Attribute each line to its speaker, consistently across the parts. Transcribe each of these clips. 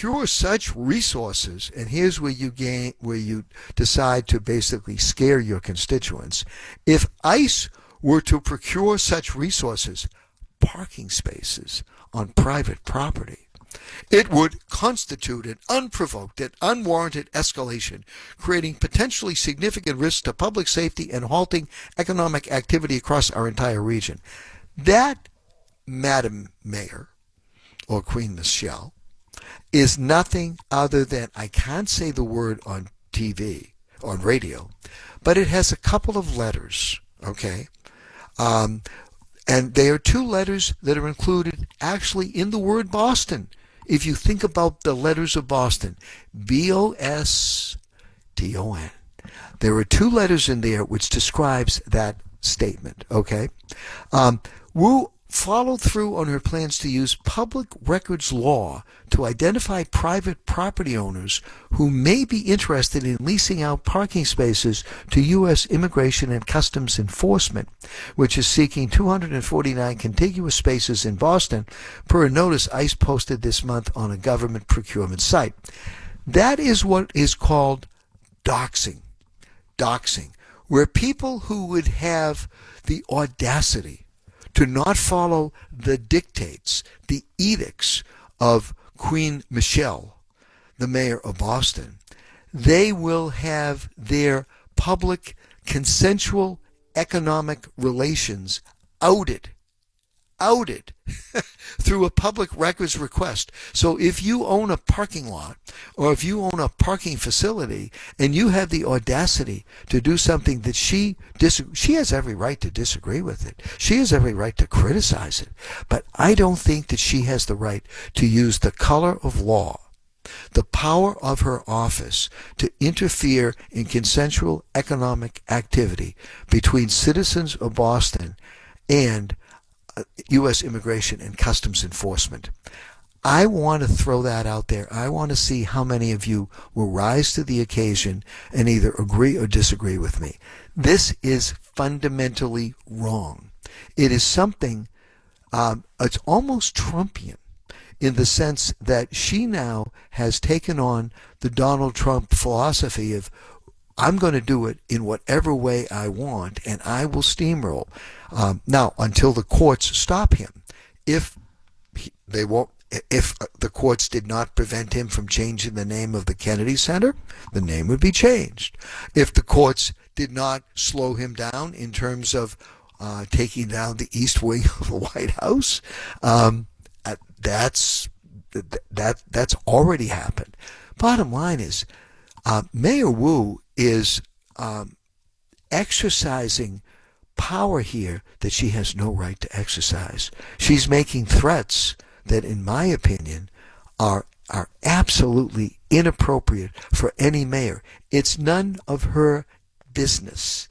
Speaker 1: procure such resources, and here's where you decide to basically scare your constituents. If ICE were to procure such resources, parking spaces on private property, it would constitute an unprovoked and unwarranted escalation, creating potentially significant risks to public safety and halting economic activity across our entire region. That, Madam Mayor, or Queen Michelle, is nothing other than, I can't say the word on TV, on radio, but it has a couple of letters, okay? And they are two letters that are included actually in the word Boston. If you think about the letters of Boston, B-O-S-T-O-N, there are two letters in there which describes that statement, okay? Wu followed through on her plans to use public records law to identify private property owners who may be interested in leasing out parking spaces to U.S. Immigration and Customs Enforcement, which is seeking 249 contiguous spaces in Boston, per a notice ICE posted this month on a government procurement site. That is what is called doxing. Doxing, where people who would have the audacity to not follow the dictates, the edicts of Queen Michelle, the mayor of Boston, they will have their public consensual economic relations outed through a public records request. So if you own a parking lot or if you own a parking facility and you have the audacity to do something that she has every right to disagree with it. She has every right to criticize it. But I don't think that she has the right to use the color of law, the power of her office, to interfere in consensual economic activity between citizens of Boston and U.S. Immigration and Customs Enforcement. I want to throw that out there. I want to see how many of you will rise to the occasion and either agree or disagree with me. This is fundamentally wrong. It is something, it's almost Trumpian in the sense that she now has taken on the Donald Trump philosophy of, I'm going to do it in whatever way I want, and I will steamroll. Now, until the courts stop him, if the courts did not prevent him from changing the name of the Kennedy Center, the name would be changed. If the courts did not slow him down in terms of taking down the East Wing of the White House, that's already happened. Bottom line is, Mayor Wu is exercising power here that she has no right to exercise. She's making threats that, in my opinion, are absolutely inappropriate for any mayor. It's none of her business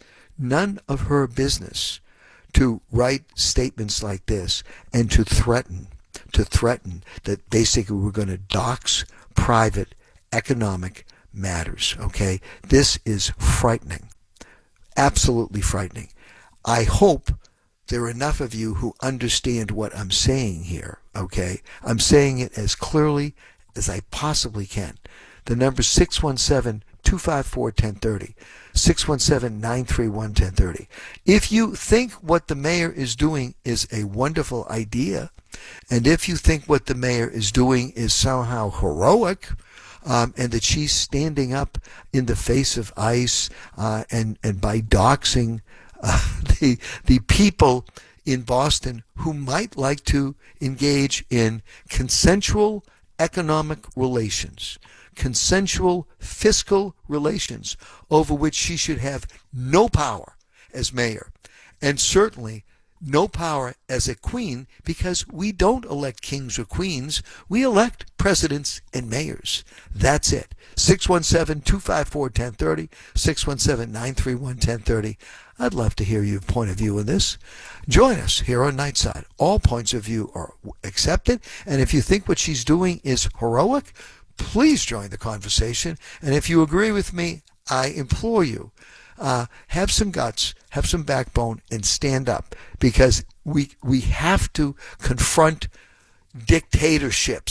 Speaker 1: to write statements like this and to threaten that basically we're going to dox private economic matters, okay? This is frightening, absolutely frightening. I hope there are enough of you who understand what I'm saying here, okay? I'm saying it as clearly as I possibly can. The number is 617-254-1030, 617-931-1030. If you think what the mayor is doing is a wonderful idea, and if you think what the mayor is doing is somehow heroic, and that she's standing up in the face of ICE and by doxing the people in Boston who might like to engage in consensual economic relations, consensual fiscal relations over which she should have no power as mayor, and certainly no power as a queen, because we don't elect kings or queens. We elect presidents and mayors. That's it. 617-254-1030, 617-931-1030. I'd love to hear your point of view on this. Join us here on Nightside. All points of view are accepted, and if you think what she's doing is heroic, please join the conversation. And if you agree with me, I implore you, have some guts, have some backbone, and stand up, because we have to confront dictatorships,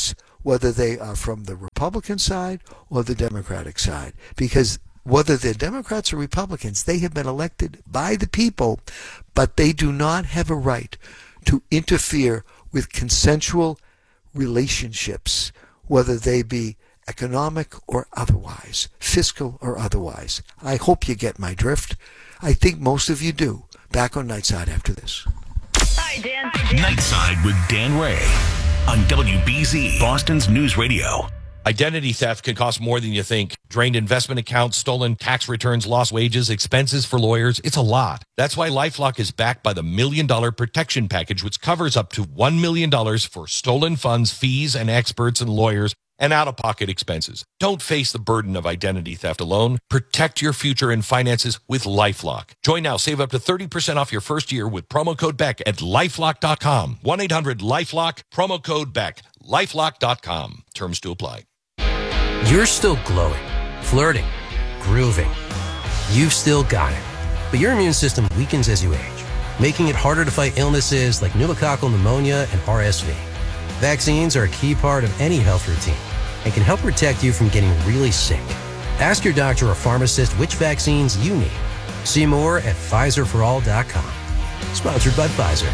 Speaker 1: whether they are from the Republican side or the Democratic side. Because whether they're Democrats or Republicans, they have been elected by the people, but they do not have a right to interfere with consensual relationships, whether they be economic or otherwise, fiscal or otherwise. I hope you get my drift. I think most of you do. Back on Nightside after this.
Speaker 2: Hi, Dan. Nightside with Dan Ray on WBZ, Boston's News Radio.
Speaker 3: Identity theft can cost more than you think. Drained investment accounts, stolen tax returns, lost wages, expenses for lawyers. It's a lot. That's why LifeLock is backed by the $1 Million Protection Package, which covers up to $1 million for stolen funds, fees, and experts and lawyers, and out-of-pocket expenses. Don't face the burden of identity theft alone. Protect your future and finances with LifeLock. Join now. Save up to 30% off your first year with promo code BECK at LifeLock.com. 1-800-LifeLock, promo code BECK. LifeLock.com. Terms to apply.
Speaker 4: You're still glowing, flirting, grooving. You've still got it. But your immune system weakens as you age, making it harder to fight illnesses like pneumococcal pneumonia and RSV. Vaccines are a key part of any health routine and can help protect you from getting really sick. Ask your doctor or pharmacist which vaccines you need. See more at PfizerForAll.com. Sponsored by Pfizer.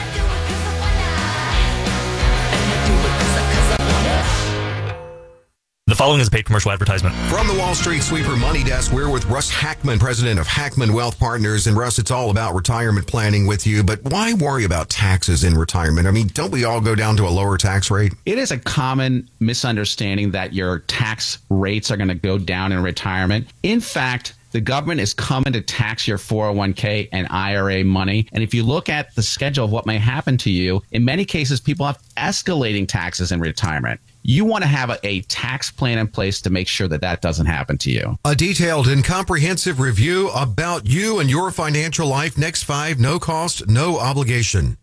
Speaker 5: The following is a paid commercial advertisement.
Speaker 6: From the Wall Street Sweeper Money Desk, we're with Russ Hackman, president of Hackman Wealth Partners. And Russ, it's all about retirement planning with you, but why worry about taxes in retirement? I mean, don't we all go down to a lower tax rate?
Speaker 7: It is a common misunderstanding that your tax rates are going to go down in retirement. In fact, the government is coming to tax your 401k and IRA money. And if you look at the schedule of what may happen to you, in many cases, people have escalating taxes in retirement. You want to have a tax plan in place to make sure that that doesn't happen to you.
Speaker 6: A detailed and comprehensive review about you and your financial life. Next 5, no cost, no obligation.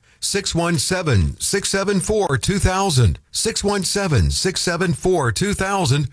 Speaker 6: 617-674-2000. 617-674-2000.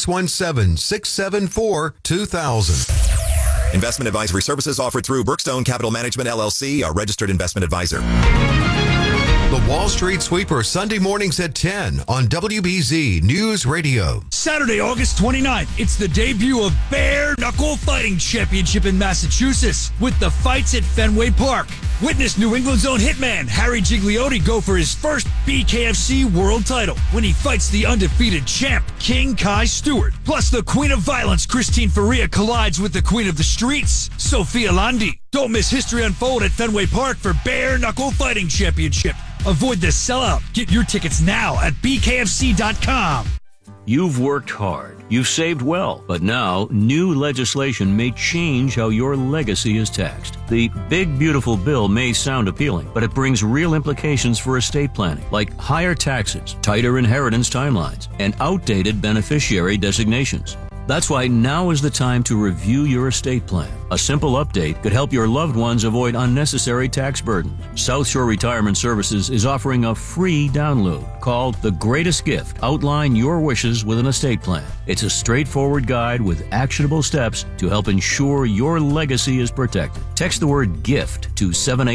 Speaker 6: 617-674-2000.
Speaker 8: Investment advisory services offered through Brookstone Capital Management, LLC, a registered investment advisor.
Speaker 6: The Wall Street Sweeper, Sunday mornings at 10 on WBZ News Radio.
Speaker 9: Saturday, August 29th, it's the debut of Bare Knuckle Fighting Championship in Massachusetts with the fights at Fenway Park. Witness New England's own hitman, Harry Gigliotti, go for his first BKFC world title when he fights the undefeated champ, King Kai Stewart. Plus, the Queen of Violence, Christine Faria, collides with the Queen of the Streets, Sophia Landi. Don't miss history unfold at Fenway Park for Bare Knuckle Fighting Championship. Avoid the sellout. Get your tickets now at bkfc.com.
Speaker 10: You've worked hard. You've saved well. But now, new legislation may change how your legacy is taxed. The Big Beautiful Bill may sound appealing, but it brings real implications for estate planning, like higher taxes, tighter inheritance timelines, and outdated beneficiary designations. That's why now is the time to review your estate plan. A simple update could help your loved ones avoid unnecessary tax burdens. South Shore Retirement Services is offering a free download called The Greatest Gift. Outline your wishes with an estate plan. It's a straightforward guide with actionable steps to help ensure your legacy is protected. Text the word GIFT to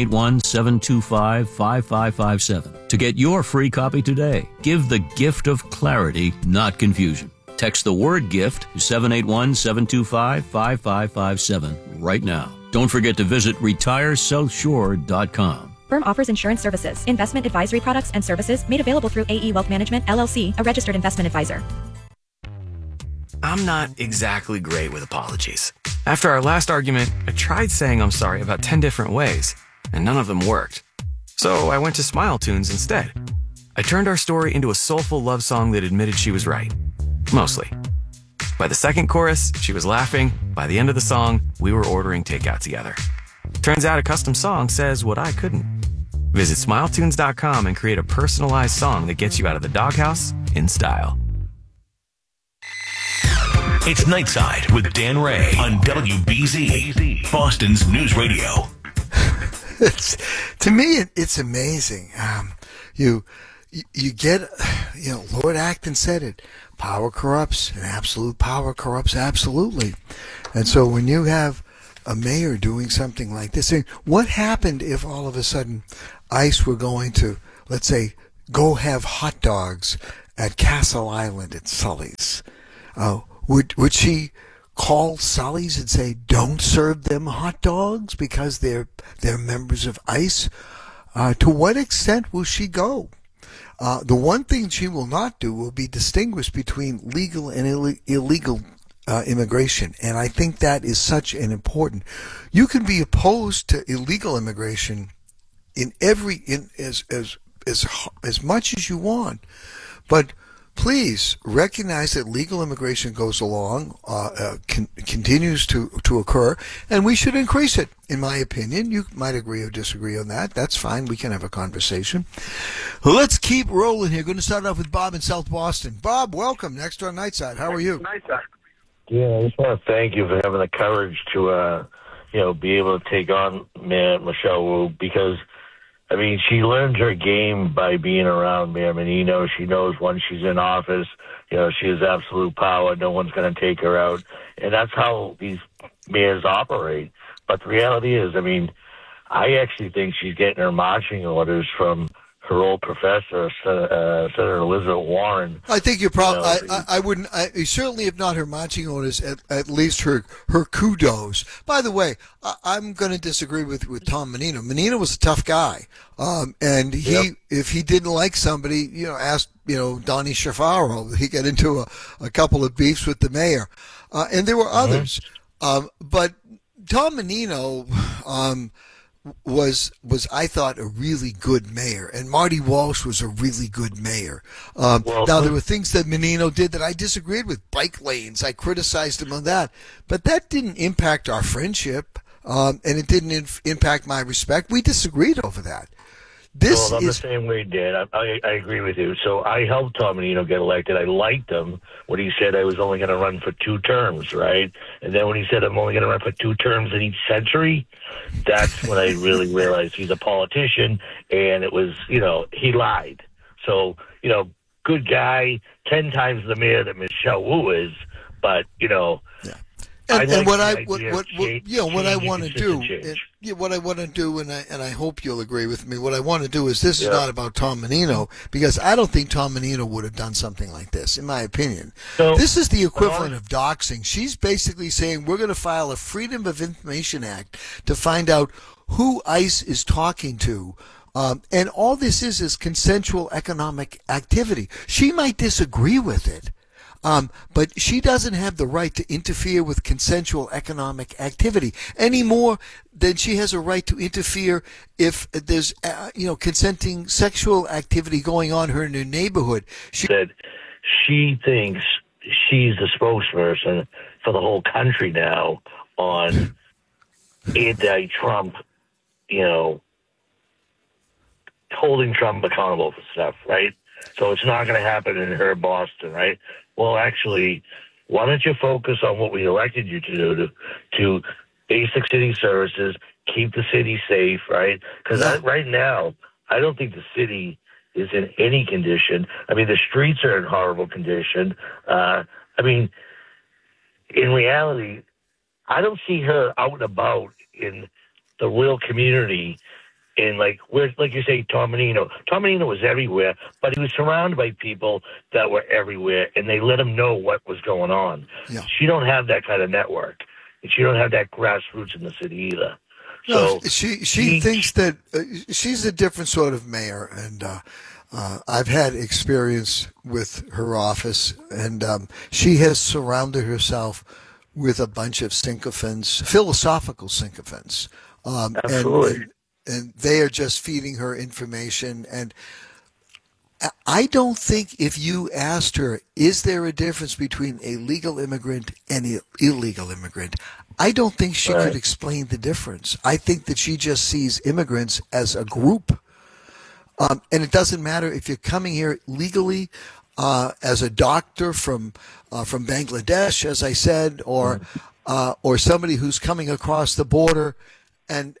Speaker 10: 781-725-5557 to get your free copy today. Give the gift of clarity, not confusion. Text the word GIFT to 781-725-5557 right now. Don't forget to visit retiresouthshore.com.
Speaker 11: Firm offers insurance services, investment advisory products and services made available through AE Wealth Management, LLC, a registered investment advisor.
Speaker 12: I'm not exactly great with apologies. After our last argument, I tried saying I'm sorry about 10 different ways, and none of them worked. So I went to Smile Tunes instead. I turned our story into a soulful love song that admitted she was right. Mostly. By the second chorus, she was laughing. By the end of the song, we were ordering takeout together. Turns out a custom song says what I couldn't. Visit SmileTunes.com and create a personalized song that gets you out of the doghouse in style.
Speaker 2: It's Nightside with Dan Ray on WBZ, Boston's News Radio.
Speaker 1: To me, it's amazing. You get, Lord Acton said it. Power corrupts, and absolute power corrupts absolutely. And so when you have a mayor doing something like this, what happened if all of a sudden ICE were going to, let's say, go have hot dogs at Castle Island at Sully's, would she call Sully's and say, "Don't serve them hot dogs because they're members of ICE"? To what extent will she go? The one thing she will not do will be distinguish between legal and illegal immigration, and I think that is such an important. You can be opposed to illegal immigration in as much as you want, but please recognize that legal immigration goes along, continues to occur, and we should increase it, in my opinion. You might agree or disagree on that. That's fine. We can have a conversation. Let's keep rolling here. Going to start off with Bob in South Boston. Bob, welcome. Next on Nightside. How are you?
Speaker 13: Yeah, I just want to thank you for having the courage to, be able to take on Mayor Michelle Wu, because I mean, she learns her game by being around Mayor Menino. She knows once she's in office, she has absolute power. No one's going to take her out. And that's how these mayors operate. But the reality is, I mean, I actually think she's getting her marching orders from her old professor, Senator Elizabeth Warren.
Speaker 1: I think you're probably. I wouldn't. I certainly, if not her marching orders, at least her kudos. By the way, I'm going to disagree with Tom Menino. Menino was a tough guy, and if he didn't like somebody, ask Donnie Shafaro. He got into a couple of beefs with the mayor, and there were others. But Tom Menino. Was I thought a really good mayor, and Marty Walsh was a really good mayor. Now there were things that Menino did that I disagreed with. Bike lanes, I criticized him on that, but that didn't impact our friendship, and it didn't impact my respect. We disagreed over that.
Speaker 13: I'm the same way, Dan. I agree with you. So I helped Tom Menino get elected. I liked him when he said I was only going to run for 2 terms, right? And then when he said I'm only going to run for 2 terms in each century, that's when I really realized he's a politician, and it was, he lied. So, good guy, 10 times the mayor that Michelle Wu is, but,
Speaker 1: And what I want to do, and I hope you'll agree with me. What I want to do is this is not about Tom Menino, because I don't think Tom Menino would have done something like this, in my opinion. So, this is the equivalent of doxing. She's basically saying we're going to file a Freedom of Information Act to find out who ICE is talking to. And all this is consensual economic activity. She might disagree with it. But she doesn't have the right to interfere with consensual economic activity any more than she has a right to interfere if there's, consenting sexual activity going on in her neighborhood. She
Speaker 13: said she thinks she's the spokesperson for the whole country now on anti-Trump, holding Trump accountable for stuff, right? So it's not going to happen in her Boston, right? Well, actually, why don't you focus on what we elected you to do, to basic city services, keep the city safe, right? Because right now, I don't think the city is in any condition. I mean, the streets are in horrible condition. In reality, I don't see her out and about in the real community. And like you say, Tom Menino was everywhere, but he was surrounded by people that were everywhere, and they let him know what was going on. Yeah. She don't have that kind of network, and she don't have that grassroots in the city either.
Speaker 1: No, so she thinks that she's a different sort of mayor, and I've had experience with her office, and she has surrounded herself with a bunch of sycophants, philosophical sycophants.
Speaker 13: Absolutely.
Speaker 1: And they are just feeding her information. And I don't think if you asked her, is there a difference between a legal immigrant and an illegal immigrant? I don't think she could explain the difference. I think that she just sees immigrants as a group. And it doesn't matter if you're coming here legally as a doctor from Bangladesh, as I said, or somebody who's coming across the border and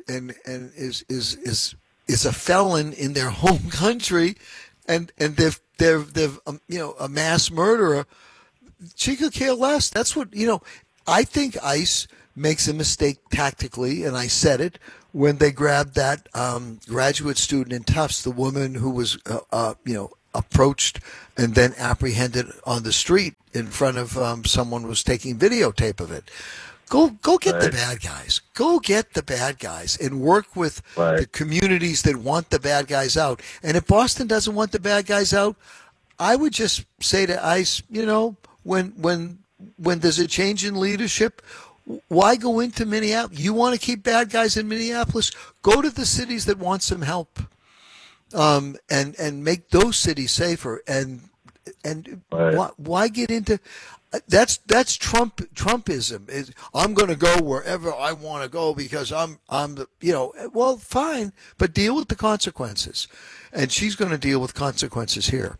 Speaker 1: is a felon in their home country, and they've a mass murderer. She could care less. That's what I think ICE makes a mistake tactically, and I said it when they grabbed that graduate student in Tufts, the woman who was approached and then apprehended on the street in front of someone who was taking videotape of it. Go get the bad guys. Go get the bad guys and work with the communities that want the bad guys out. And if Boston doesn't want the bad guys out, I would just say to ICE, when there's a change in leadership, why go into Minneapolis? You want to keep bad guys in Minneapolis? Go to the cities that want some help, and make those cities safer. And why get into? That's Trumpism. I'm going to go wherever I want to go because I'm well, fine, but deal with the consequences. And she's going to deal with consequences here.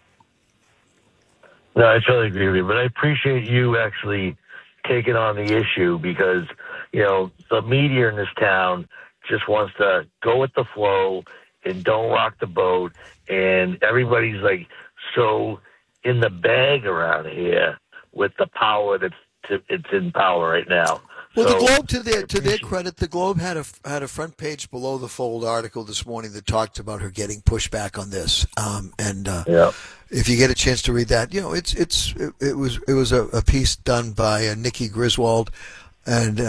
Speaker 13: No, I totally agree with you, but I appreciate you actually taking on the issue because, the media in this town just wants to go with the flow and don't rock the boat. And everybody's like so in the bag around here with the power it's in power right now.
Speaker 1: Well, the Globe, to their credit, the Globe had a front page below the fold article this morning that talked about her getting pushback on this. If you get a chance to read that, it was a piece done by Nikki Griswold, and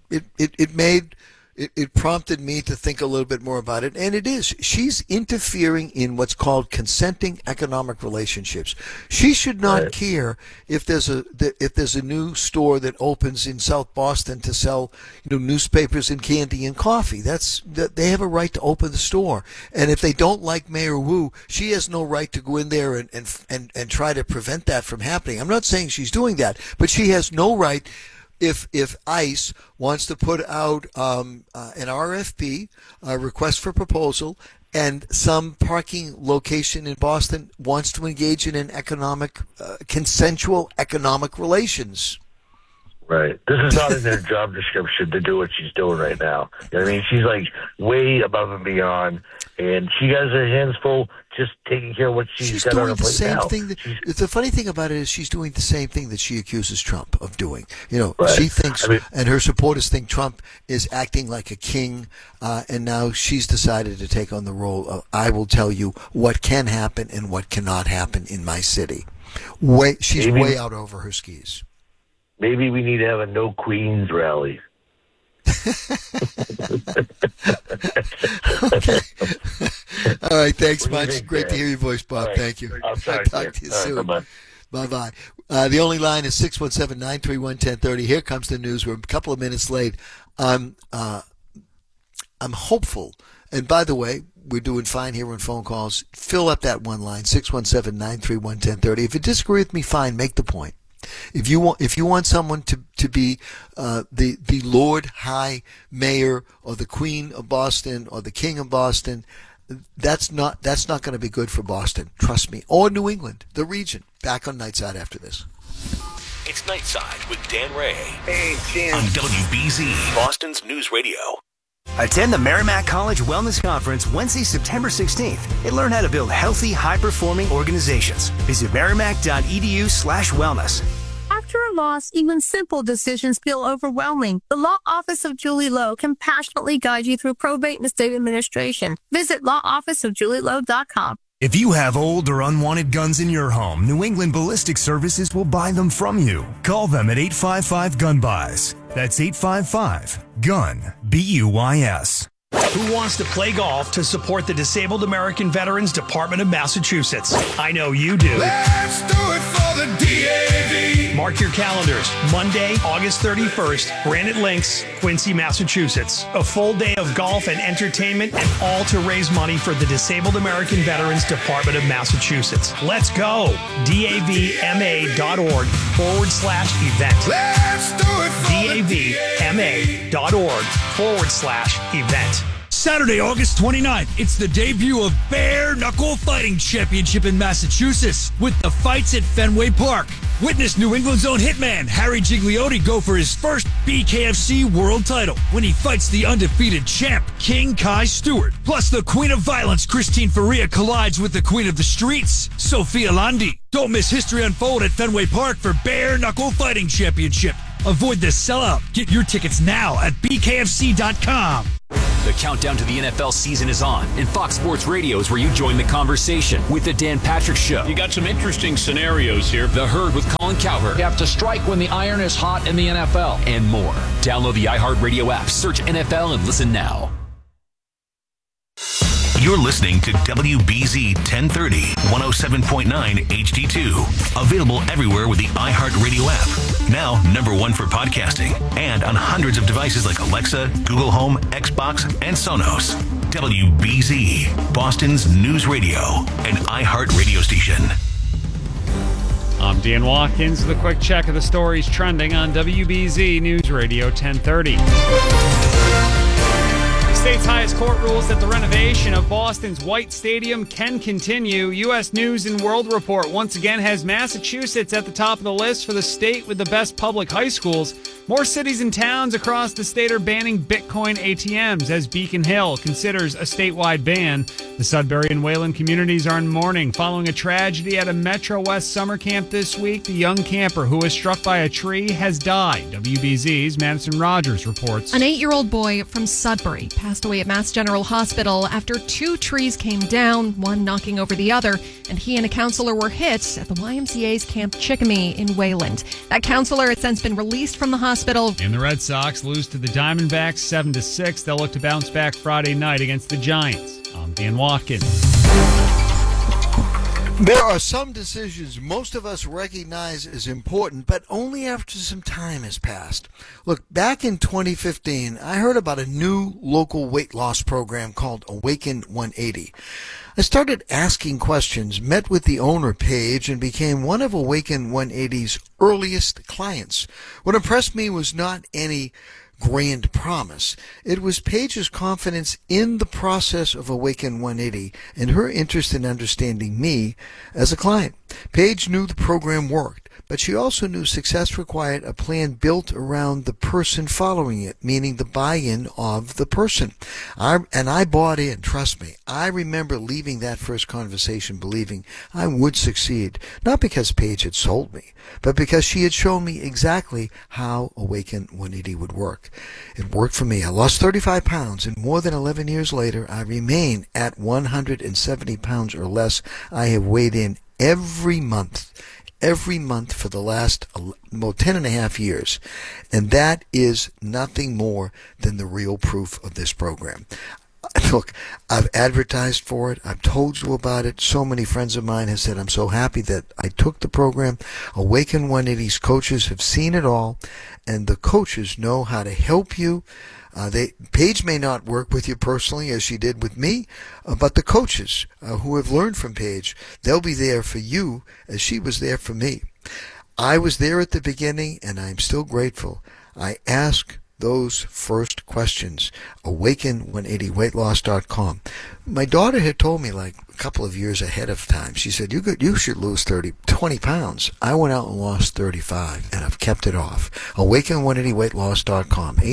Speaker 1: it prompted me to think a little bit more about it. And it is. She's interfering in what's called consenting economic relationships. She should not care if there's a new store that opens in South Boston to sell newspapers and candy and coffee. They have a right to open the store. And if they don't like Mayor Wu, she has no right to go in there and try to prevent that from happening. I'm not saying she's doing that, but she has no right. If ICE wants to put out an RFP, a request for proposal, and some parking location in Boston wants to engage in an consensual economic relations.
Speaker 13: Right. This is not in their job description to do what she's doing right now. You know what I mean? She's like way above and beyond, and she has her hands full just taking care of what she's got on her plate now.
Speaker 1: The funny thing about it is she's doing the same thing that she accuses Trump of doing. She thinks, and her supporters think Trump is acting like a king, and now she's decided to take on the role of, I will tell you what can happen and what cannot happen in my city. She's way out over her skis.
Speaker 13: Maybe we need to have a no Queens rally.
Speaker 1: Okay. All right. Thanks much. Great to hear your voice, Bob. Thank you.
Speaker 13: I'll talk
Speaker 1: to you soon. Bye-bye. The only line is 617-931-1030. Here comes the news. We're a couple of minutes late. I'm hopeful. And by the way, we're doing fine here on phone calls. Fill up that one line, 617-931-1030. If you disagree with me, fine. Make the point. If you want someone to be the Lord High Mayor or the Queen of Boston or the King of Boston, that's not going to be good for Boston. Trust me. Or New England, the region. Back on Nightside after this.
Speaker 2: It's Nightside with Dan Ray.
Speaker 14: Hey, Dan.
Speaker 2: On WBZ, Boston's News Radio.
Speaker 14: Attend the Merrimack College Wellness Conference Wednesday, September 16th and learn how to build healthy, high-performing organizations. Visit merrimack.edu/wellness.
Speaker 15: After a loss, even simple decisions feel overwhelming. The Law Office of Julie Lowe can passionately guide you through probate and estate administration. Visit lawofficeofjulielowe.com.
Speaker 16: If you have old or unwanted guns in your home, New England Ballistic Services will buy them from you. Call them at 855-GUN-BUYS. That's 855-GUN, BUYS.
Speaker 9: Who wants to play golf to support the Disabled American Veterans Department of Massachusetts? I know you do.
Speaker 17: Let's do it for the DAV.
Speaker 9: Mark your calendars. Monday, August 31st, Granite Links, Quincy, Massachusetts. A full day of golf and entertainment, and all to raise money for the Disabled American Veterans Department of Massachusetts. Let's go. DAVMA.org/event.
Speaker 17: Let's do it for
Speaker 9: DAVMA.org/event. Saturday, August 29th, it's the debut of Bare Knuckle Fighting Championship in Massachusetts with the fights at Fenway Park. Witness New England's own hitman, Harry Gigliotti, go for his first BKFC world title when he fights the undefeated champ, King Kai Stewart. Plus, the Queen of Violence, Christine Faria, collides with the Queen of the Streets, Sophia Landi. Don't miss history unfold at Fenway Park for Bare Knuckle Fighting Championship. Avoid the sellout. Get your tickets now at BKFC.com.
Speaker 18: The countdown to the NFL season is on, and Fox Sports Radio is where you join the conversation with The Dan Patrick Show.
Speaker 19: You got some interesting scenarios here.
Speaker 18: The Herd with Colin Cowherd.
Speaker 20: You have to strike when the iron is hot in the NFL.
Speaker 18: And more. Download the iHeartRadio app, search NFL, and listen now.
Speaker 2: You're listening to WBZ 1030, 107.9 HD2. Available everywhere with the iHeartRadio app. Now, number one for podcasting. And on hundreds of devices like Alexa, Google Home, Xbox, and Sonos. WBZ, Boston's news radio and iHeartRadio station.
Speaker 21: I'm Dan Watkins with a quick check of the stories trending on WBZ News Radio 1030. The state's highest court rules that the renovation of Boston's White Stadium can continue. U.S. News and World Report once again has Massachusetts at the top of the list for the state with the best public high schools. More cities and towns across the state are banning Bitcoin ATMs as Beacon Hill considers a statewide ban. The Sudbury and Wayland communities are in mourning following a tragedy at a Metro West summer camp this week. The young camper who was struck by a tree has died. WBZ's Madison Rogers reports.
Speaker 22: An 8-year-old boy from Sudbury passed away at Mass General Hospital after 2 trees came down, one knocking over the other, and he and a counselor were hit at the YMCA's Camp Chickamee in Wayland. That counselor has since been released from the hospital.
Speaker 21: And the Red Sox lose to the Diamondbacks 7-6. They'll look to bounce back Friday night against the Giants. I'm Dan Watkins.
Speaker 1: There are some decisions most of us recognize as important, but only after some time has passed. Look, back in 2015, I heard about a new local weight loss program called Awaken 180. I started asking questions, met with the owner, Paige, and became one of Awaken 180's earliest clients. What impressed me was not any grand promise. It was Paige's confidence in the process of Awaken 180 and her interest in understanding me as a client. Paige knew the program worked, but she also knew success required a plan built around the person following it, meaning the buy-in of the person. I bought in, trust me. I remember leaving that first conversation believing I would succeed, not because Paige had sold me, but because she had shown me exactly how Awaken 180 would work. It worked for me. I lost 35 pounds, and more than 11 years later, I remain at 170 pounds or less. I have weighed in every month for the last 10 and a half years. And that is nothing more than the real proof of this program. Look, I've advertised for it. I've told you about it. So many friends of mine have said, I'm so happy that I took the program. Awaken 180's coaches have seen it all, and the coaches know how to help you. Paige may not work with you personally as she did with me, but the coaches who have learned from Paige, they'll be there for you as she was there for me. I was there at the beginning, and I'm still grateful. I ask those first questions. Awaken180weightloss.com. My daughter had told me like a couple of years ahead of time. She said, you should lose 20 pounds. I went out and lost 35, and I've kept it off. Awaken180weightloss.com.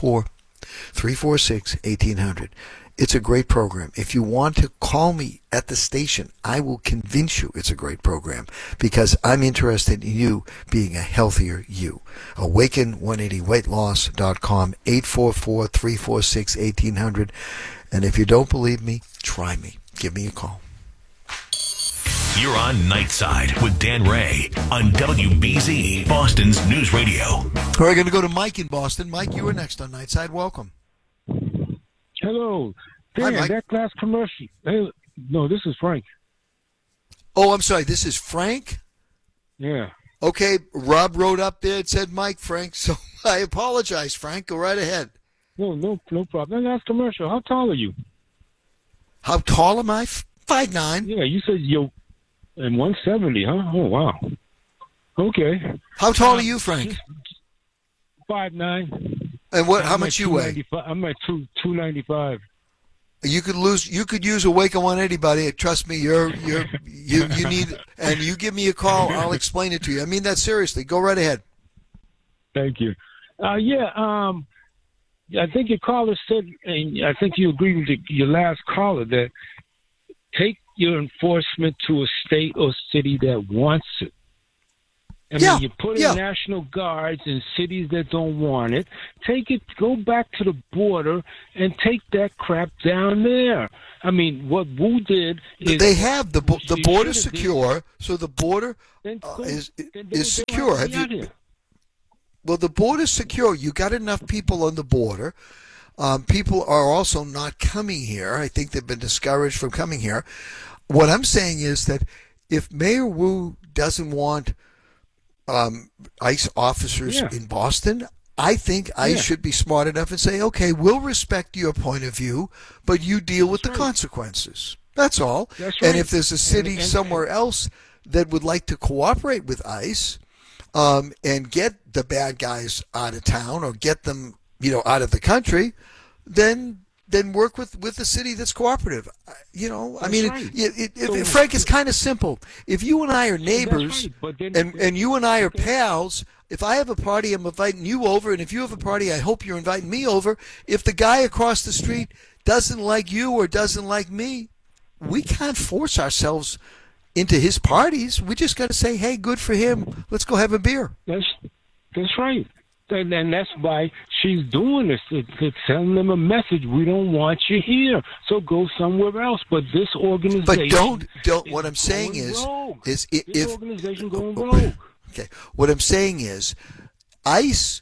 Speaker 1: 844-346-1800. It's a great program. If you want to call me at the station, I will convince you it's a great program because I'm interested in you being a healthier you. Awaken180weightloss.com, 844-346-1800. And if you don't believe me, try me. Give me a call.
Speaker 2: You're on Nightside with Dan Ray on WBZ, Boston's News Radio.
Speaker 1: All right, we're going to go to Mike in Boston. Mike, you are next on Nightside. Welcome.
Speaker 23: Hello. Dan,
Speaker 1: Hi,
Speaker 23: that last commercial. Hey, no, this is Frank.
Speaker 1: Oh, I'm sorry. This is Frank?
Speaker 23: Yeah.
Speaker 1: Okay, Rob wrote up there. It said Mike, Frank. So I apologize, Frank. Go right ahead.
Speaker 23: No problem. That last commercial. How tall are you?
Speaker 1: How tall am I? 5'9".
Speaker 23: Yeah, you said you're 170, huh? Oh, wow. Okay.
Speaker 1: How tall are you, Frank?
Speaker 23: 5'9".
Speaker 1: And what? How much you weigh?
Speaker 23: I'm at 295.
Speaker 1: You could use Awaken 180, buddy. Trust me, you need, and you give me a call, I'll explain it to you. I mean that seriously. Go right ahead.
Speaker 23: Thank you. I think your caller said, and I think you agreed with your last caller, that take your enforcement to a state or city that wants it. I mean, you put in National Guards in cities that don't want it. Go back to the border and take that crap down there. I mean, what Wu did is...
Speaker 1: They have the border secure, so the border is secure. Well, the border's secure. You got enough people on the border. People are also not coming here. I think they've been discouraged from coming here. What I'm saying is that if Mayor Wu doesn't want ICE officers in Boston, I think ICE should be smart enough and say, okay, we'll respect your point of view, but you deal with the consequences. That's all.
Speaker 23: That's right.
Speaker 1: And if there's a city somewhere else that would like to cooperate with ICE and get the bad guys out of town or get them, out of the country, then work with the city that's cooperative. Frank, it's kind of simple. If you and I are neighbors and you and I are pals, if I have a party, I'm inviting you over, and if you have a party, I hope you're inviting me over. If the guy across the street doesn't like you or doesn't like me, we can't force ourselves into his parties. We just got to say, hey, good for him. Let's go have a beer.
Speaker 23: That's right. And that's why she's doing this. It's sending them a message. We don't want you here, so go somewhere else. But this organization...
Speaker 1: But don't. What I'm saying is if
Speaker 23: organization going rogue.
Speaker 1: Okay. What I'm saying is, ICE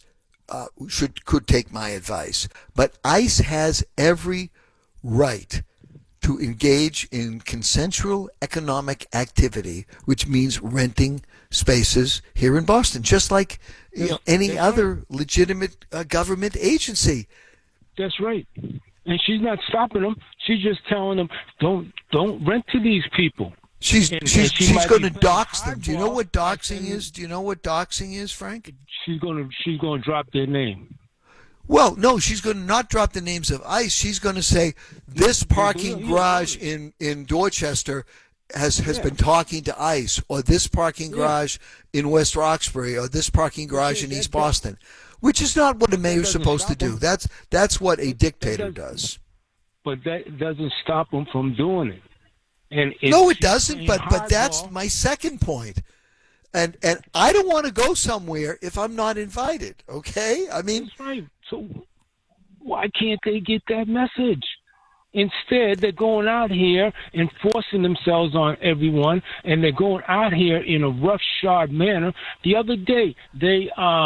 Speaker 1: could take my advice, but ICE has every right to engage in consensual economic activity, which means renting spaces here in Boston, just like any other legitimate government agency.
Speaker 23: That's right. And she's not stopping them. She's just telling them, don't rent to these people.
Speaker 1: She's going to dox them. Do you know what doxing is? Do you know what doxing is, Frank?
Speaker 23: She's going to drop their name.
Speaker 1: Well, no, she's going to not drop the names of ICE. She's going to say this parking garage in Dorchester has been talking to ICE, or this parking garage in West Roxbury, or this parking garage in East Boston, which is not what a mayor's supposed to do. That's what a dictator does.
Speaker 23: But that doesn't stop them from doing it.
Speaker 1: No, it doesn't. But that's my second point. And I don't want to go somewhere if I'm not invited. Okay, I mean.
Speaker 23: That's right. So why can't they get that message? Instead, they're going out here and forcing themselves on everyone, and they're going out here in a roughshod manner. The other day, they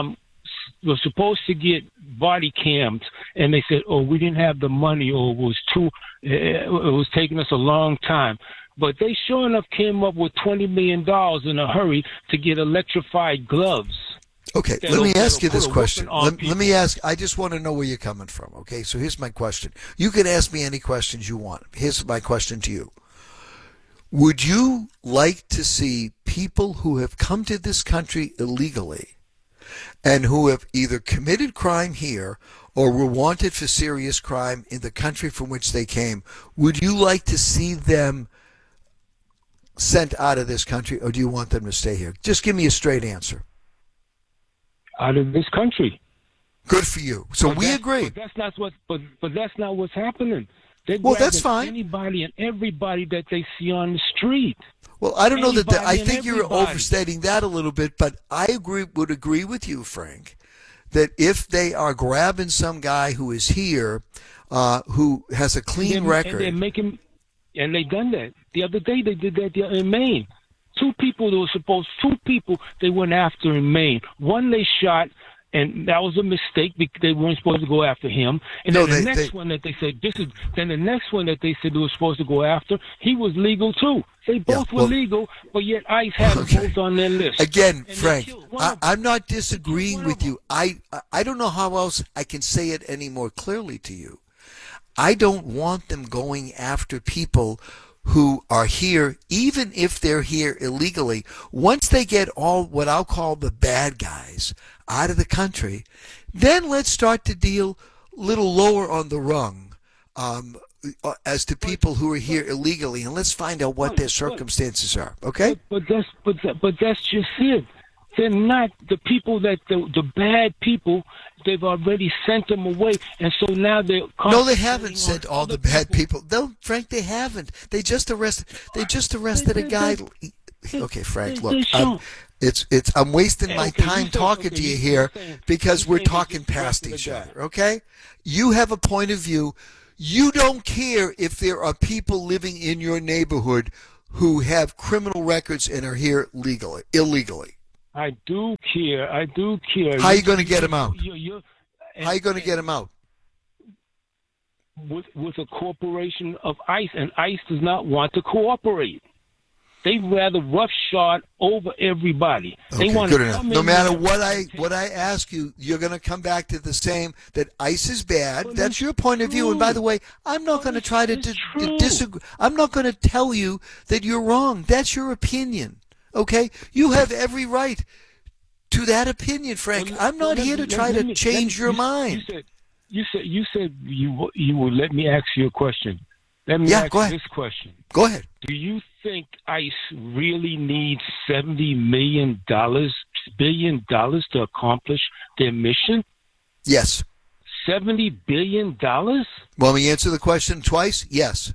Speaker 23: were supposed to get body cams, and they said, "Oh, we didn't have the money, or it was taking us a long time." But they sure enough came up with $20 million in a hurry to get electrified gloves.
Speaker 1: Okay, let me ask you this question. Let me ask, I just want to know where you're coming from, okay? So here's my question. You can ask me any questions you want. Here's my question to you. Would you like to see people who have come to this country illegally and who have either committed crime here or were wanted for serious crime in the country from which they came, would you like to see them sent out of this country, or do you want them to stay here? Just give me a straight answer.
Speaker 23: Out of this country.
Speaker 1: Good for you. So we agree.
Speaker 23: But that's not what's happening. They're
Speaker 1: that's fine.
Speaker 23: Anybody and everybody that they see on the street.
Speaker 1: Well, I don't know that. I think you're overstating that a little bit, but I would agree with you, Frank, that if they are grabbing some guy who is here, who has a clean record,
Speaker 23: and they done that the other day. They did that in Maine. Two people they went after in Maine. One they shot, and that was a mistake because they weren't supposed to go after him. And then the next one that they said they were supposed to go after, he was legal too. They both were legal, but yet ICE had them both on their list.
Speaker 1: Again, Frank, I'm not disagreeing with you. I don't know how else I can say it any more clearly to you. I don't want them going after people who are here, even if they're here illegally. Once they get all what I'll call the bad guys out of the country, then let's start to deal a little lower on the rung as to people who are here illegally, and let's find out what their circumstances are. Okay?
Speaker 23: But that's just it. They're not the people that the bad people. They've already sent them away, and so now they're.
Speaker 1: No, they haven't sent all the bad people. No, Frank, they haven't. They just arrested. They just arrested a guy. Okay, Frank, look, I'm wasting my time talking to you here because we're talking past each other, okay? You have a point of view. You don't care if there are people living in your neighborhood who have criminal records and are here illegally.
Speaker 23: I do care.
Speaker 1: How are you going to get them out? How are you going to get them out?
Speaker 23: With a corporation of ICE, and ICE does not want to cooperate. They'd rather roughshod over everybody.
Speaker 1: Okay,
Speaker 23: they want
Speaker 1: good
Speaker 23: to
Speaker 1: enough.
Speaker 23: come
Speaker 1: No
Speaker 23: in
Speaker 1: matter
Speaker 23: there-
Speaker 1: what I ask you, you're going to come back to the same, that ICE is bad. That's your point of view. And by the way, I'm not going to try to disagree. I'm not going to tell you that you're wrong. That's your opinion. Okay? You have every right to that opinion, Frank. I'm not here to try to change your mind.
Speaker 23: You said you would let me ask you a question. Let me ask you this question.
Speaker 1: Go ahead.
Speaker 23: Do you think ICE really needs $70 billion to accomplish their mission?
Speaker 1: Yes.
Speaker 23: $70 billion?
Speaker 1: Want me to answer the question twice? Yes.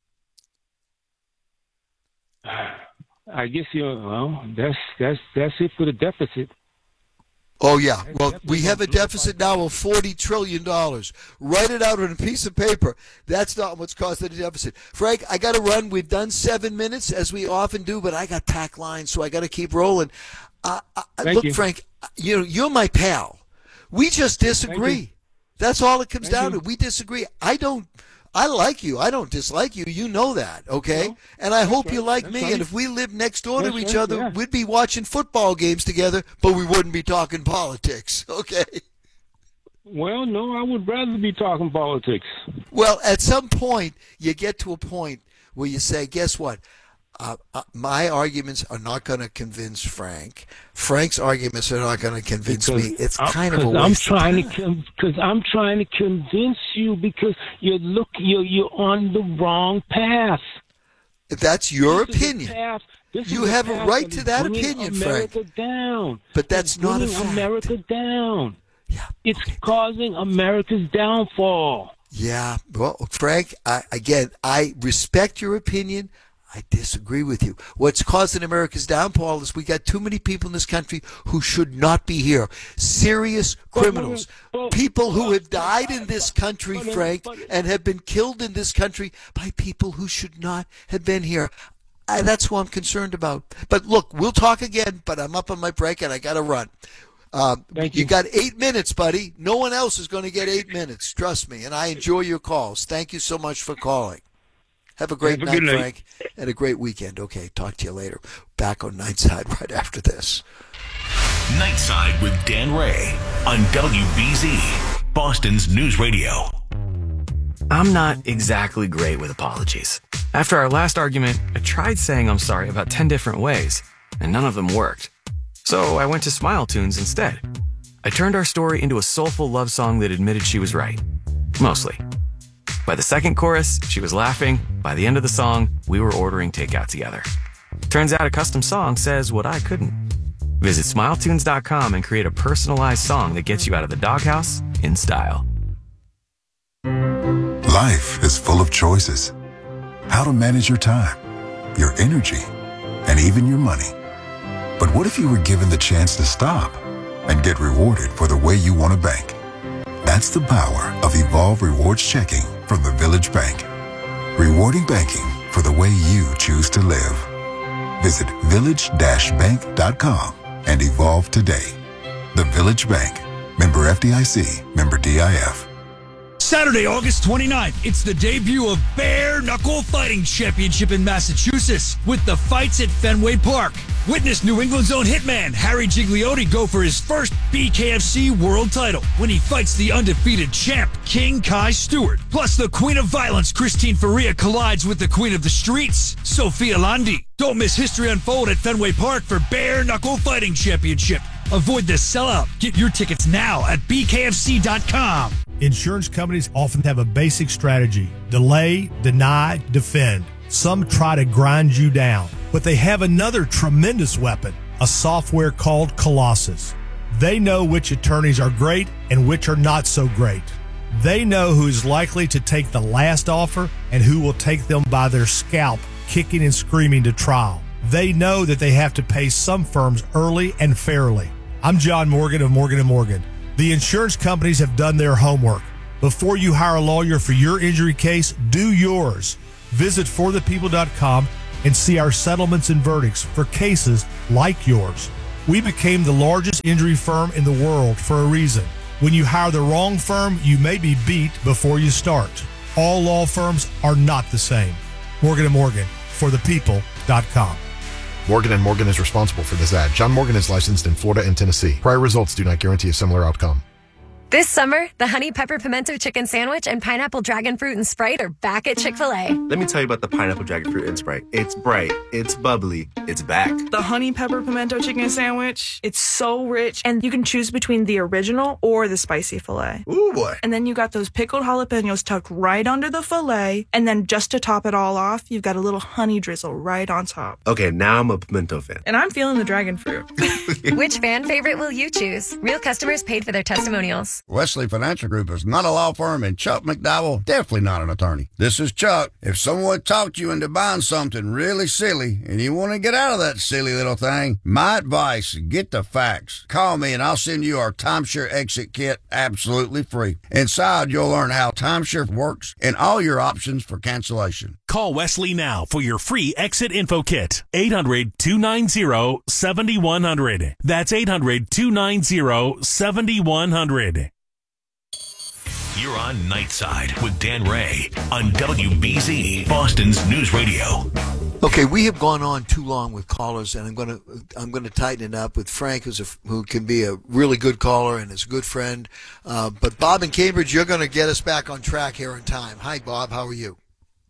Speaker 23: I guess that's it for the deficit.
Speaker 1: Oh, yeah. Well, we have a deficit now of $40 trillion. Write it out on a piece of paper. That's not what's caused the deficit. Frank, I got to run. We've done 7 minutes, as we often do, but I got packed lines, so I got to keep rolling. Look,
Speaker 23: you.
Speaker 1: Frank, you're my pal. We just disagree. That's all it comes down to. We disagree. I like you. I don't dislike you. You know that, okay?
Speaker 23: No,
Speaker 1: and I hope you like
Speaker 23: That's
Speaker 1: me.
Speaker 23: right.
Speaker 1: And if we lived next door to
Speaker 23: That's
Speaker 1: each
Speaker 23: right,
Speaker 1: other,
Speaker 23: yeah.
Speaker 1: we'd be watching football games together, but we wouldn't be talking politics, okay?
Speaker 23: Well, no, I would rather be talking politics.
Speaker 1: Well, at some point, you get to a point where you say, guess what? My arguments are not going to convince Frank. Frank's arguments are not going to convince me. It's kind of a waste of time.
Speaker 23: Because I'm trying to convince you because you're on the wrong path.
Speaker 1: That's your
Speaker 23: This is the
Speaker 1: opinion.
Speaker 23: path- this is
Speaker 1: You
Speaker 23: the
Speaker 1: have a
Speaker 23: path
Speaker 1: right
Speaker 23: that
Speaker 1: to
Speaker 23: is
Speaker 1: that
Speaker 23: bringing
Speaker 1: opinion,
Speaker 23: America
Speaker 1: Frank.
Speaker 23: down.
Speaker 1: But that's
Speaker 23: It's
Speaker 1: not a
Speaker 23: bringing
Speaker 1: fact.
Speaker 23: America down. Yeah. It's causing America's downfall.
Speaker 1: Yeah, well, Frank, I respect your opinion. I disagree with you. What's causing America's downfall is we got too many people in this country who should not be here. Serious criminals. People who have died in this country, Frank, and have been killed in this country by people who should not have been here. That's what I'm concerned about. But look, we'll talk again, but I'm up on my break and I got to run. You got 8 minutes, buddy. No one else is going to get 8 minutes. Trust me. And I enjoy your calls. Thank you so much for calling. Have a great
Speaker 23: Have a
Speaker 1: night,
Speaker 23: good night.
Speaker 1: Frank, and a great weekend. Okay, talk to you later. Back on Nightside right after this.
Speaker 2: Nightside with Dan Ray on WBZ, Boston's News Radio.
Speaker 12: I'm not exactly great with apologies. After our last argument, I tried saying I'm sorry about 10 different ways, and none of them worked. So I went to Smile Tunes instead. I turned our story into a soulful love song that admitted she was right. Mostly. By the second chorus, she was laughing. By the end of the song, we were ordering takeout together. Turns out a custom song says what I couldn't. Visit smiletunes.com and create a personalized song that gets you out of the doghouse in style.
Speaker 3: Life is full of choices. How to manage your time, your energy, and even your money. But what if you were given the chance to stop and get rewarded for the way you want to bank? That's the power of Evolve Rewards Checking from the Village Bank. Rewarding banking for the way you choose to live. Visit village-bank.com and evolve today. The Village Bank. Member FDIC. Member DIF.
Speaker 9: Saturday, August 29th, it's the debut of Bare Knuckle Fighting Championship in Massachusetts with the fights at Fenway Park. Witness New England's own hitman Harry Gigliotti go for his first BKFC world title when he fights the undefeated champ King Kai Stewart. Plus, the Queen of Violence Christine Faria collides with the Queen of the Streets, Sophia Landi. Don't miss history unfold at Fenway Park for Bare Knuckle Fighting Championship. Avoid the sellout. Get your tickets now at bkfc.com.
Speaker 4: Insurance companies often have a basic strategy: delay, deny, defend. Some try to grind you down, but they have another tremendous weapon, a software called Colossus. They know which attorneys are great and which are not so great. They know who is likely to take the last offer and who will take them by their scalp, kicking and screaming to trial. They know that they have to pay some firms early and fairly. I'm John Morgan of Morgan & Morgan. The insurance companies have done their homework. Before you hire a lawyer for your injury case, do yours. Visit forthepeople.com and see our settlements and verdicts for cases like yours. We became the largest injury firm in the world for a reason. When you hire the wrong firm, you may be beat before you start. All law firms are not the same. Morgan & Morgan, forthepeople.com.
Speaker 5: Morgan & Morgan is responsible for this ad. John Morgan is licensed in Florida and Tennessee. Prior results do not guarantee a similar outcome.
Speaker 7: This summer, the Honey Pepper Pimento Chicken Sandwich and Pineapple Dragon Fruit and Sprite are back at Chick-fil-A.
Speaker 8: Let me tell you about the Pineapple Dragon Fruit and Sprite. It's bright, it's bubbly, it's back.
Speaker 24: The Honey Pepper Pimento Chicken Sandwich, it's so rich, and you can choose between the original or the spicy filet.
Speaker 8: Ooh, boy.
Speaker 24: And then you got those pickled jalapenos tucked right under the filet, and then just to top it all off, you've got a little honey drizzle right on top.
Speaker 8: Okay, now I'm a pimento fan.
Speaker 24: And I'm feeling the dragon fruit.
Speaker 7: Which fan favorite will you choose? Real customers paid for their testimonials.
Speaker 25: Wesley Financial Group is not a law firm, and Chuck McDowell definitely not an attorney. This is Chuck. If someone talked you into buying something really silly and you want to get out of that silly little thing, my advice, get the facts. Call me and I'll send you our timeshare exit kit absolutely free. Inside, you'll learn how timeshare works and all your options for cancellation.
Speaker 26: Call Wesley now for your free exit info kit. 800-290-7100. That's 800-290-7100.
Speaker 2: You're on Nightside with Dan Ray on WBZ, Boston's News Radio.
Speaker 1: Okay, we have gone on too long with callers, and I'm going to tighten it up with Frank, who can be a really good caller and is a good friend. But Bob in Cambridge, you're going to get us back on track here in time. Hi, Bob. How are you?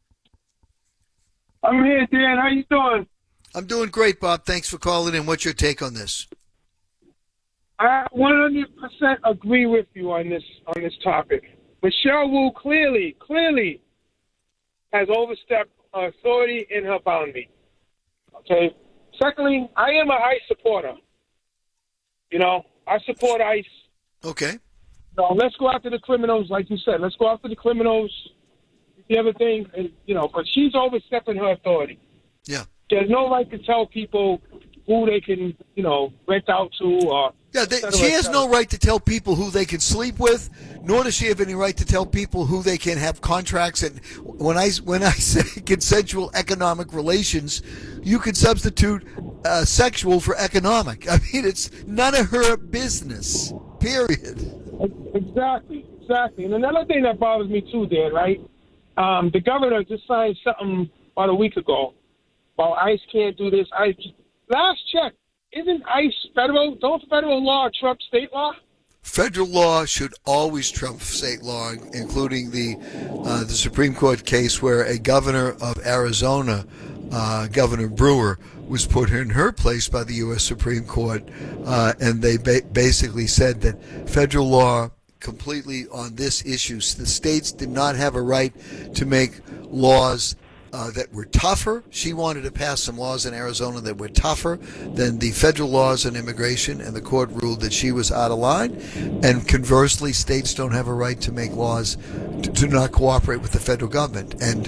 Speaker 23: I'm here, Dan. How you doing?
Speaker 1: I'm doing great, Bob. Thanks for calling in. What's your take on this?
Speaker 23: I 100% agree with you on this topic. Michelle Wu clearly has overstepped her authority in her boundary. Okay. Secondly, I am an ICE supporter. You know, I support ICE.
Speaker 1: Okay.
Speaker 23: So let's go after the criminals, like you said. Let's go after the criminals. The other thing, and, you know, but she's overstepping her authority.
Speaker 1: Yeah.
Speaker 23: She has no right to tell people who they can, you know, rent out to or.
Speaker 1: Yeah, she has no right to tell people who they can sleep with, nor does she have any right to tell people who they can have contracts. And when I say consensual economic relations, you can substitute sexual for economic. I mean, it's none of her business, period.
Speaker 23: Exactly. And another thing that bothers me too, Dan, right? The governor just signed something about a week ago about ICE can't do this. Last check. Isn't ICE federal? Don't federal law trump state law?
Speaker 1: Federal law should always trump state law, including the Supreme Court case where a governor of Arizona, Governor Brewer, was put in her place by the U.S. Supreme Court, and they basically said that federal law completely on this issue. The states did not have a right to make laws that were tougher. She wanted to pass some laws in Arizona that were tougher than the federal laws on immigration, and the court ruled that she was out of line. And conversely, states don't have a right to make laws to not cooperate with the federal government. And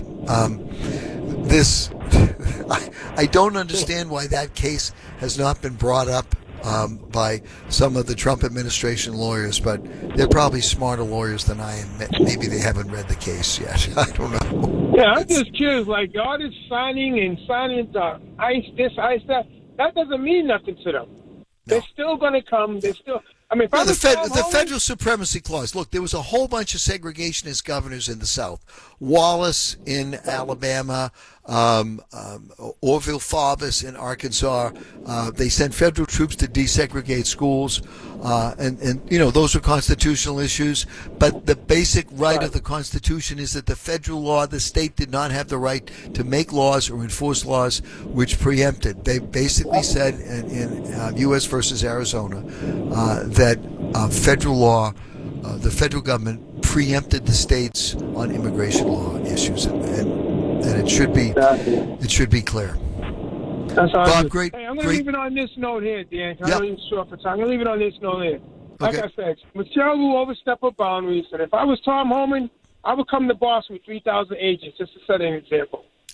Speaker 1: I don't understand why that case has not been brought up by some of the Trump administration lawyers, but they're probably smarter lawyers than I am. Maybe they haven't read the case yet. I don't know.
Speaker 23: Yeah, I'm just curious. Like, all this signing ICE this, ICE that, that doesn't mean nothing to them. No. They're still going to come. They're still. I mean,
Speaker 1: the federal supremacy clause. Look, there was a whole bunch of segregationist governors in the South. Wallace in Alabama, Orville Faubus in Arkansas. They sent federal troops to desegregate schools, and you know, those are constitutional issues. But the basic right of the Constitution is that the federal law, the state did not have the right to make laws or enforce laws which preempted. They basically said in U.S. versus Arizona that federal law, the federal government preempted the states on immigration law issues, and it should be clear.
Speaker 23: That's
Speaker 1: Bob, great.
Speaker 23: Hey, I'm going to leave it on this note here, Dan. I'm not even sure for time. I'm going to leave it on this note here. Like I said, Michelle will overstep her boundaries, and if I was Tom Homan, I would come to Boston with 3,000 agents just to set an example.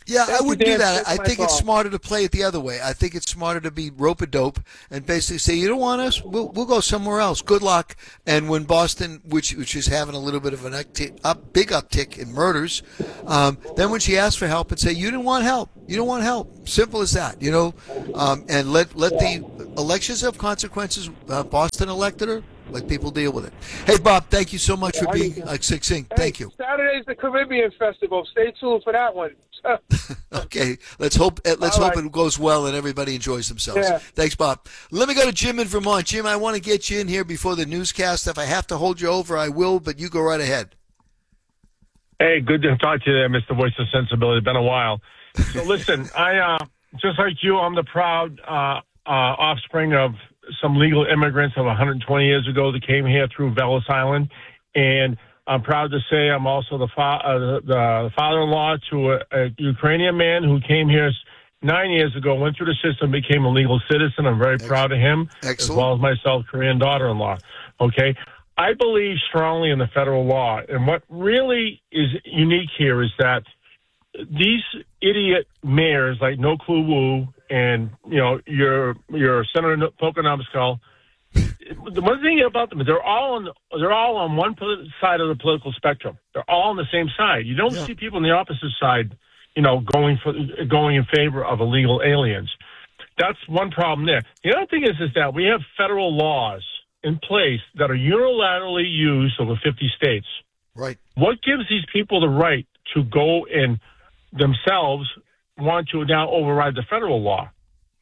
Speaker 1: Yeah,
Speaker 6: Thank
Speaker 1: I wouldn't
Speaker 6: you,
Speaker 1: do
Speaker 6: Dan.
Speaker 1: that.
Speaker 6: That's
Speaker 1: I
Speaker 6: my
Speaker 1: think it's
Speaker 6: call.
Speaker 1: smarter to play it the other way. I think it's smarter to be rope-a-dope and basically say, you don't want us? We'll go somewhere else. Good luck. And when Boston, which is having a little bit of big uptick in murders, then when she asked for help, and say, you didn't want help. You don't want help. Simple as that, and let the elections have consequences. Boston elected her. Let people deal with it. Hey, Bob, thank you so much for being succinct. Thank you.
Speaker 6: Saturday's the Caribbean Festival. Stay tuned for that one.
Speaker 1: Okay, let's hope it goes well and everybody enjoys themselves.
Speaker 6: Yeah.
Speaker 1: Thanks, Bob. Let me go to Jim in Vermont. Jim, I want to get you in here before the newscast. If I have to hold you over, I will, but you go right ahead.
Speaker 10: Hey, good to talk to you there, Mr. Voice of Sensibility. Been a while. So listen, I just like you, I'm the proud offspring of some legal immigrants of 120 years ago that came here through Velas Island, and I'm proud to say I'm also the father-in-law to a Ukrainian man who came here 9 years ago, went through the system, became a legal citizen. I'm very proud of him, as well as my South Korean daughter-in-law. Okay, I believe strongly in the federal law, and what really is unique here is that these idiot mayors like No Clue Woo and your Senator Poconomskull, the one thing about them is they're all on one side of the political spectrum. They're all on the same side. You don't see people on the opposite side, going in favor of illegal aliens. That's one problem there. The other thing is that we have federal laws in place that are unilaterally used over 50 states.
Speaker 1: Right.
Speaker 10: What gives these people the right to go and themselves want to now override the federal law?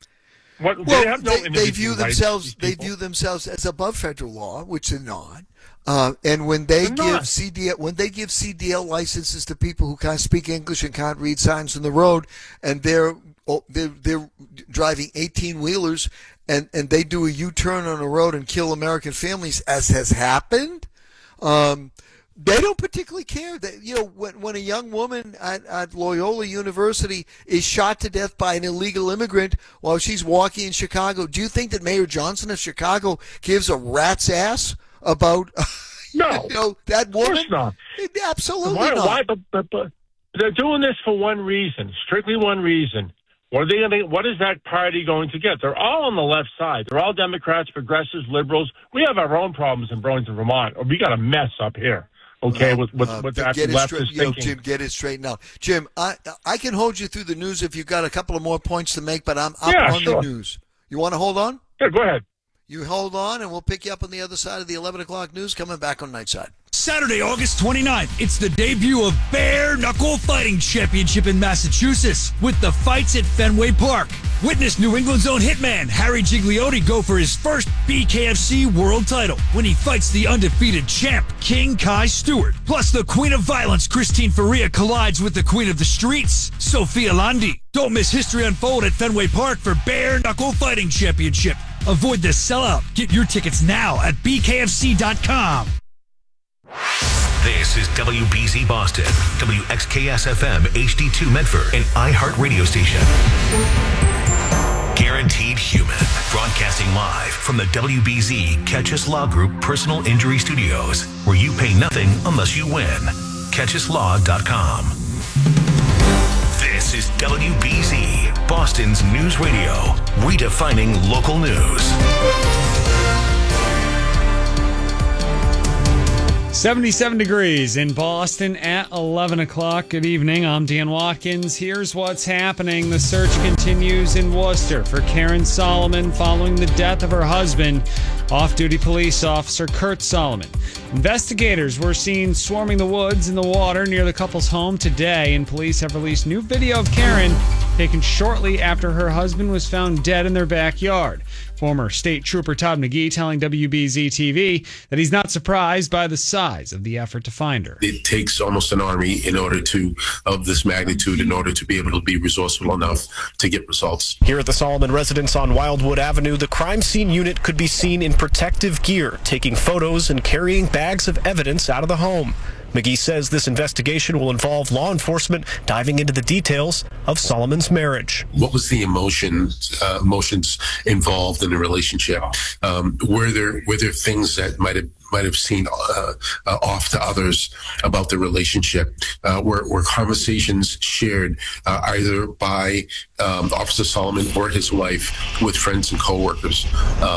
Speaker 1: They view themselves as above federal law, which they're not. And when they give CDL licenses to people who can't speak English and can't read signs on the road, and they're driving 18-wheelers, and they do a U-turn on the road and kill American families, as has happened, they don't particularly care. When a young woman at Loyola University is shot to death by an illegal immigrant while she's walking in Chicago, do you think that Mayor Johnson of Chicago gives a rat's ass about that woman?
Speaker 10: Of course not.
Speaker 1: Absolutely not.
Speaker 10: But they're doing this for one reason, strictly one reason. What is that party going to get? They're all on the left side. They're all Democrats, progressives, liberals. We have our own problems in Burlington, Vermont. We got a mess up here. Okay, with that leftist thinking.
Speaker 1: Jim, get it straightened out. Jim, I can hold you through the news if you've got a couple of more points to make, but I'm up on the news. You want to hold on?
Speaker 10: Yeah, go ahead.
Speaker 1: You hold on, and we'll pick you up on the other side of the 11 o'clock news coming back on Nightside.
Speaker 9: Saturday, August 29th, it's the debut of Bare Knuckle Fighting Championship in Massachusetts with the fights at Fenway Park. Witness New England's own hitman Harry Gigliotti go for his first BKFC world title when he fights the undefeated champ King Kai Stewart. Plus, the Queen of Violence Christine Faria collides with the Queen of the Streets, Sophia Landi. Don't miss history unfold at Fenway Park for Bare Knuckle Fighting Championship. Avoid the sellout. Get your tickets now at bkfc.com.
Speaker 2: This is WBZ Boston, WXKS-FM HD2 Medford, an iHeart radio station. Guaranteed Human, broadcasting live from the WBZ Catchus Law Group Personal Injury Studios, where you pay nothing unless you win. CatchusLaw.com. This is WBZ, Boston's news radio, redefining local news.
Speaker 21: 77 degrees in Boston at 11 o'clock. Good evening. I'm Dan Watkins. Here's what's happening. The search continues in Worcester for Karen Solomon following the death of her husband, off-duty police officer Kurt Solomon. Investigators were seen swarming the woods and the water near the couple's home today, and police have released new video of Karen taken shortly after her husband was found dead in their backyard. Former State Trooper Todd McGee telling WBZ-TV that he's not surprised by the size of the effort to find her.
Speaker 11: It takes almost an army of this magnitude in order to be able to be resourceful enough to get results.
Speaker 13: Here at the Solomon residence on Wildwood Avenue, the crime scene unit could be seen in protective gear, taking photos and carrying bags of evidence out of the home. McGee says this investigation will involve law enforcement diving into the details of Solomon's marriage.
Speaker 11: What was the emotions involved in the relationship? Were there things that might have might have seen off to others about the relationship, were conversations shared either by Officer Solomon or his wife with friends and coworkers.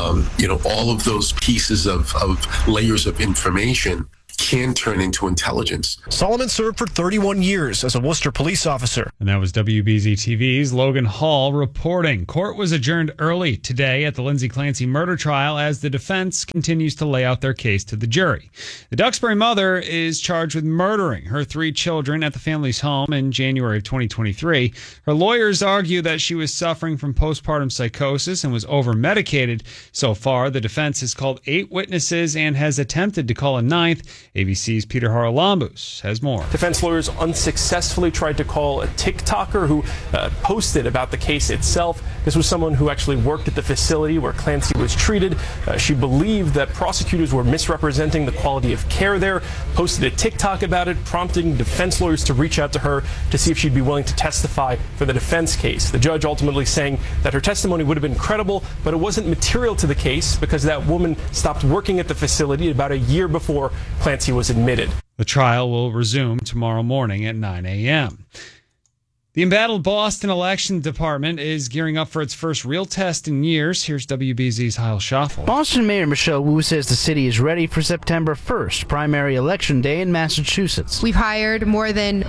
Speaker 11: All of those pieces of layers of information can turn into intelligence.
Speaker 13: Solomon served for 31 years as a Worcester police officer.
Speaker 21: And that was WBZ TV's Logan Hall reporting. Court was adjourned early today at the Lindsay Clancy murder trial as the defense continues to lay out their case to the jury. The Duxbury mother is charged with murdering her 3 children at the family's home in January of 2023. Her lawyers argue that she was suffering from postpartum psychosis and was over-medicated. So far, the defense has called 8 witnesses and has attempted to call a 9th. ABC's Peter Haralambous has more.
Speaker 13: Defense lawyers unsuccessfully tried to call a TikToker who posted about the case itself. This was someone who actually worked at the facility where Clancy was treated. She believed that prosecutors were misrepresenting the quality of care there, posted a TikTok about it, prompting defense lawyers to reach out to her to see if she'd be willing to testify for the defense case. The judge ultimately saying that her testimony would have been credible, but it wasn't material to the case because that woman stopped working at the facility about a year before Clancy was admitted.
Speaker 21: The trial will resume tomorrow morning at 9 a.m. The embattled Boston Election Department is gearing up for its first real test in years. Here's WBZ's Heil Schaffel.
Speaker 14: Boston Mayor Michelle Wu says the city is ready for September 1st, primary election day in Massachusetts.
Speaker 15: We've hired more than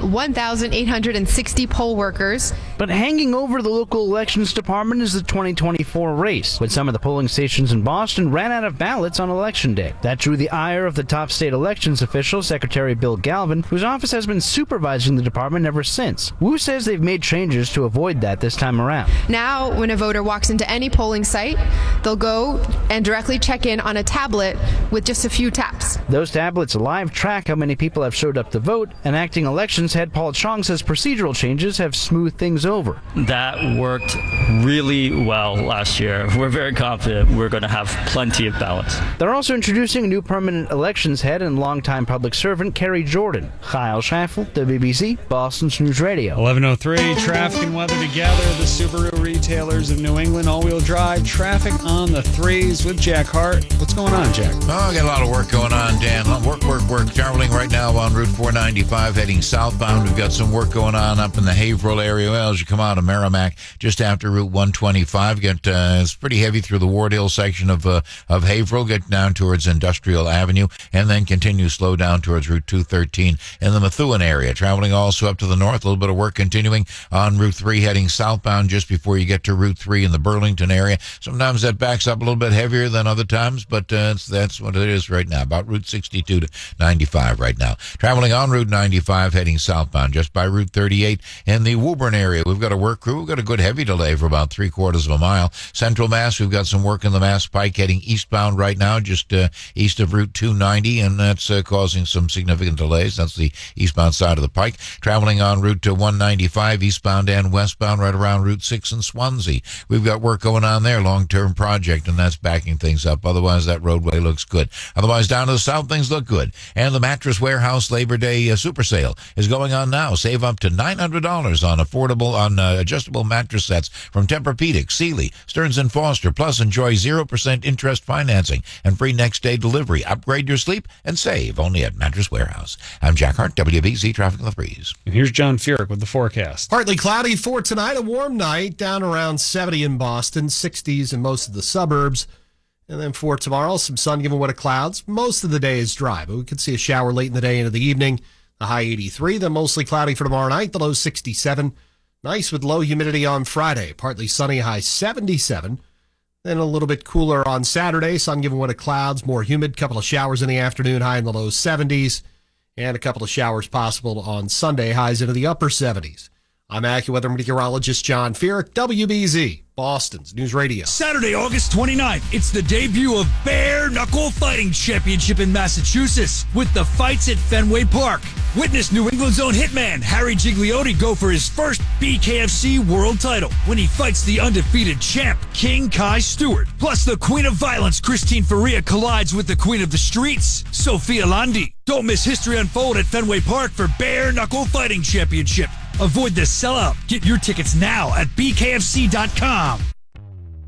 Speaker 15: 1,860 poll workers.
Speaker 14: But hanging over the local elections department is the 2024 race, when some of the polling stations in Boston ran out of ballots on election day. That drew the ire of the top state elections official, Secretary Bill Galvin, whose office has been supervising the department ever since. Wu says they've made changes to avoid that this time around.
Speaker 15: Now, when a voter walks into any polling site, they'll go and directly check in on a tablet with just a few taps.
Speaker 14: Those tablets live track how many people have showed up to vote, and acting elections head Paul Chong says procedural changes have smoothed things over.
Speaker 16: That worked really well last year. We're very confident we're going to have plenty of ballots.
Speaker 14: They're also introducing a new permanent elections head and longtime public servant, Kerry Jordan. Heil Schaffel, WBZ, Boston's News Radio.
Speaker 21: 11:03, traffic and weather together. The Subaru retailers of New England, all-wheel drive, traffic on the 3s with Jack Hart. What's going on, Jack?
Speaker 17: Oh, I got a lot of work going on, Dan. Work. Traveling right now on Route 495, heading southbound. We've got some work going on up in the Haverhill area. Well, as you come out of Merrimack, just after Route 125, it's pretty heavy through the Ward Hill section of Haverhill, get down towards Industrial Avenue, and then continue slow down towards Route 213 in the Methuen area. Traveling also up to the north, a little bit of work continuing on Route 3, heading southbound just before you get to Route 3 in the Burlington area. Sometimes that backs up a little bit heavier than other times, but that's what it is right now, about Route 62 to 95 right now. Traveling on Route 95, heading southbound just by Route 38 in the Woburn area. We've got a work crew. We've got a good heavy delay for about 3/4 of a mile. Central Mass, we've got some work in the Mass Pike heading eastbound right now, just east of Route 290, and that's causing some significant delays. That's the eastbound side of the Pike. Traveling on Route 195, eastbound and westbound, right around Route 6 in Swansea. We've got work going on there, long-term project, and that's backing things up. Otherwise, that roadway looks good. Otherwise, down to the south, things look good. And the Mattress Warehouse Labor Day super sale is going on now. Save up to $900 on adjustable mattress sets from Tempur-Pedic, Sealy, Stearns & Foster. Plus, enjoy 0% interest financing and free next-day delivery. Upgrade your sleep and save only at Mattress Warehouse. I'm Jack Hart, WBZ Traffic on the Breeze.
Speaker 21: And here's John Furyk with the forecast.
Speaker 4: Partly cloudy for tonight, a warm night, down around 70 in Boston, 60s in most of the suburbs. And then for tomorrow, some sun given way to clouds. Most of the day is dry, but we could see a shower late in the day into the evening. The high 83, then mostly cloudy for tomorrow night, the low 67. Nice with low humidity on Friday, partly sunny, high 77. Then a little bit cooler on Saturday, sun given way to clouds, more humid, couple of showers in the afternoon, high in the low 70s. And a couple of showers possible on Sunday, highs into the upper 70s. I'm AccuWeather meteorologist John Furyk, WBZ, Boston's News Radio.
Speaker 9: Saturday, August 29th, it's the debut of Bare Knuckle Fighting Championship in Massachusetts with the fights at Fenway Park. Witness New England's own hitman Harry Gigliotti go for his first BKFC world title when he fights the undefeated champ King Kai Stewart. Plus, the Queen of Violence Christine Faria collides with the Queen of the Streets, Sophia Landi. Don't miss history unfold at Fenway Park for Bare Knuckle Fighting Championship. Avoid the sellout. Get your tickets now at bkfc.com.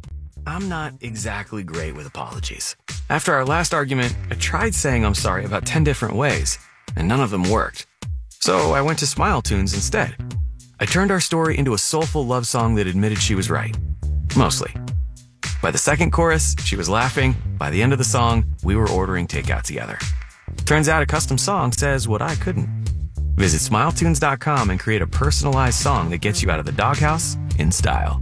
Speaker 3: I'm not exactly great with apologies. After our last argument, I tried saying I'm sorry about 10 different ways, and none of them worked. So I went to Smile Tunes instead. I turned our story into a soulful love song that admitted she was right. Mostly. By the second chorus, she was laughing. By the end of the song, we were ordering takeout together. Turns out a custom song says what I couldn't. Visit SmileTunes.com and create a personalized song that gets you out of the doghouse in style.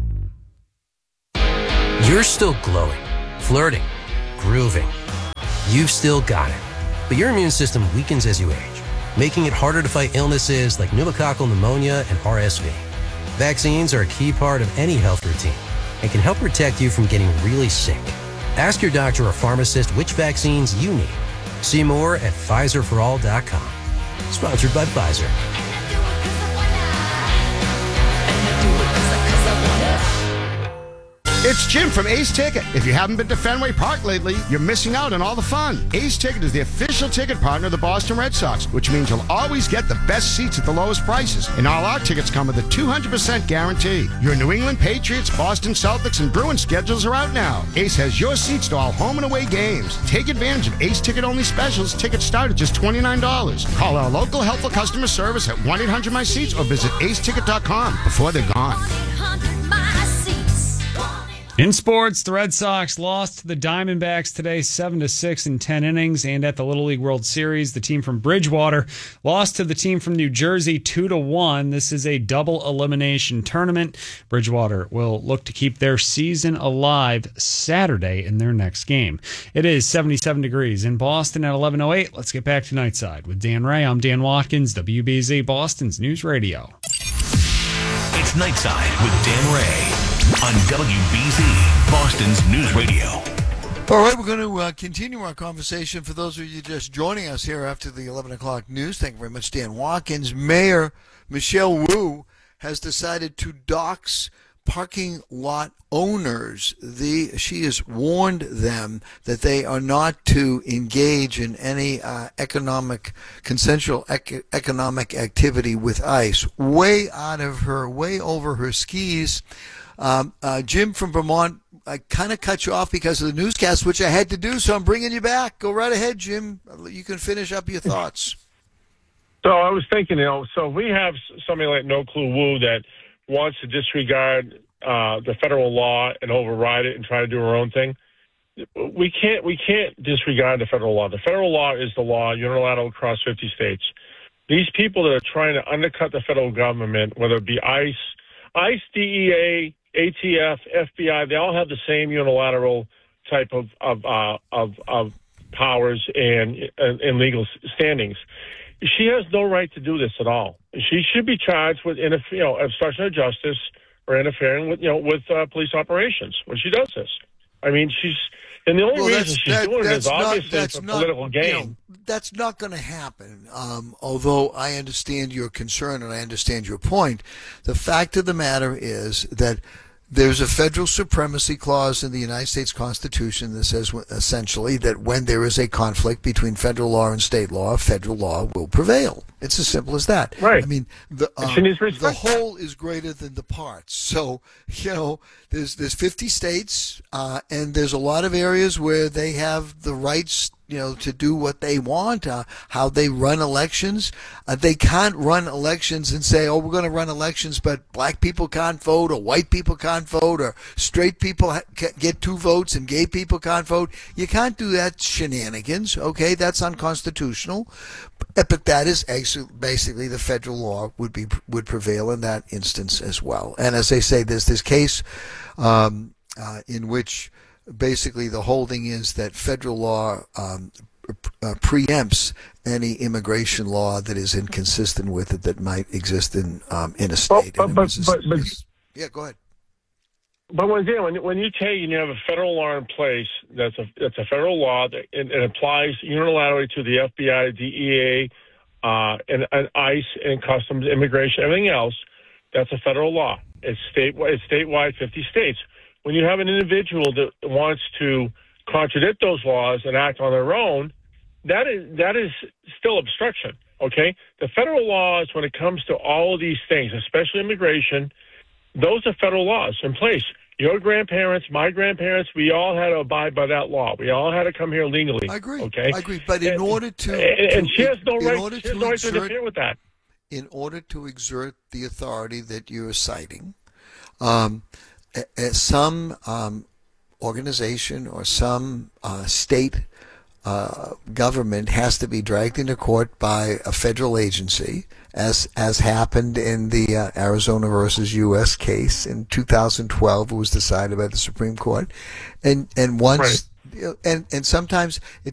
Speaker 12: You're still glowing, flirting, grooving. You've still got it. But your immune system weakens as you age, making it harder to fight illnesses like pneumococcal pneumonia and RSV. Vaccines are a key part of any health routine and can help protect you from getting really sick. Ask your doctor or pharmacist which vaccines you need. See more at PfizerForAll.com. Sponsored by Pfizer.
Speaker 18: It's Jim from Ace Ticket. If you haven't been to Fenway Park lately, you're missing out on all the fun. Ace Ticket is the official ticket partner of the Boston Red Sox, which means you'll always get the best seats at the lowest prices. And all our tickets come with a 200% guarantee. Your New England Patriots, Boston Celtics, and Bruins schedules are out now. Ace has your seats to all home and away games. Take advantage of Ace Ticket-only specials. Tickets start at just $29. Call our local helpful customer service at 1-800-MY-SEATS or visit aceticket.com before they're gone.
Speaker 21: In sports, the Red Sox lost to the Diamondbacks today 7-6 in 10 innings, and at the Little League World Series, the team from Bridgewater lost to the team from New Jersey 2-1. This is a double elimination tournament. Bridgewater will look to keep their season alive Saturday in their next game. It is 77 degrees in Boston at 11:08. Let's get back to Nightside with Dan Ray. I'm Dan Watkins, WBZ Boston's News Radio.
Speaker 2: It's Nightside with Dan Ray on WBZ, Boston's News Radio.
Speaker 1: All right, we're going to continue our conversation. For those of you just joining us here after the 11 o'clock news, thank you very much, Dan Watkins. Mayor Michelle Wu has decided to dox parking lot owners. She has warned them that they are not to engage in any consensual economic activity with ICE. Way over her skis. Jim from Vermont, I kind of cut you off because of the newscast, which I had to do, so I'm bringing you back. Go right ahead, Jim. You can finish up your thoughts.
Speaker 10: So I was thinking, so we have somebody like No Clue Wu that wants to disregard the federal law and override it and try to do her own thing. We can't disregard the federal law. The federal law is the law, unilateral across 50 states. These people that are trying to undercut the federal government, whether it be ICE, DEA, ATF, FBI, they all have the same unilateral type of powers and legal standings. She has no right to do this at all. She should be charged with obstruction of justice or interfering with police operations when she does this. I mean, and the only reason she's doing it is obviously for political gain.
Speaker 1: That's not going to happen. Although I understand your concern and I understand your point, the fact of the matter is that there's a federal supremacy clause in the United States Constitution that says essentially that when there is a conflict between federal law and state law, federal law will prevail. It's as simple as that.
Speaker 10: Right.
Speaker 1: I mean, the whole is greater than the parts. So, there's 50 states, and there's a lot of areas where they have the rights, to do what they want, how they run elections. They can't run elections and say, we're going to run elections, but black people can't vote, or white people can't vote, or straight people get 2 votes and gay people can't vote. You can't do that shenanigans, okay? That's unconstitutional. But that is basically the federal law would prevail in that instance as well. And as they say, there's this case in which basically the holding is that federal law preempts any immigration law that is inconsistent with it that might exist in a state. Yeah, go ahead.
Speaker 10: But when you have a federal law in place, that's a federal law that it applies unilaterally to the FBI, DEA, and ICE and Customs, immigration, everything else. That's a federal law. It's statewide, 50 states. When you have an individual that wants to contradict those laws and act on their own, that is still obstruction. Okay, the federal laws, when it comes to all of these things, especially immigration, those are federal laws in place. your grandparents, my grandparents, we all had to abide by that law. We all had to come here legally.
Speaker 1: I agree.
Speaker 10: Okay?
Speaker 1: I agree. But in order to...
Speaker 10: And she has no right to
Speaker 1: exert,
Speaker 10: interfere with that.
Speaker 1: In order to exert the authority that you're citing, some organization or some state government has to be dragged into court by a federal agency, as happened in the Arizona versus U.S. case in 2012. It was decided by the Supreme Court, and once. Right. And sometimes